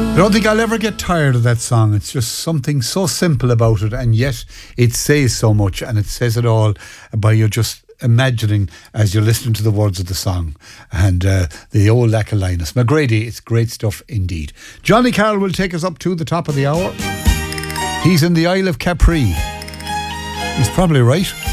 I don't think I'll ever get tired of that song. It's just something so simple about it, and yet it says so much, and it says it all by you just imagining as you're listening to the words of the song. And the old Lack of Linus McGrady, it's great stuff indeed. Johnny Carroll will take us up to the top of the hour. He's in the Isle of Capri. He's probably right.